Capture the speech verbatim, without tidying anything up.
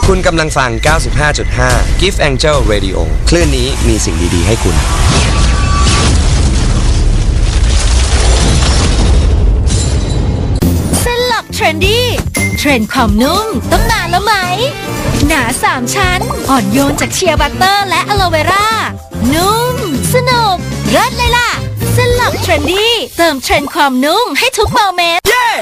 คุณกำลังฟัง เก้าสิบห้าจุดห้า Gift Angel Radio คลื่นนี้มีสิ่งดีๆให้คุณเส้นหลักเทรนดี้เทรนด์ความนุ่มต้องนานแล้วไหมหนาสามชั้นอ่อนโยนจากเชียร์บัตเตอร์และอะโลเวรานุ่มสนุกเลิศเลยล่ะเส้นหลักเทรนดี้เติมเทรนด์ความนุ่มให้ทุกโมเมนต์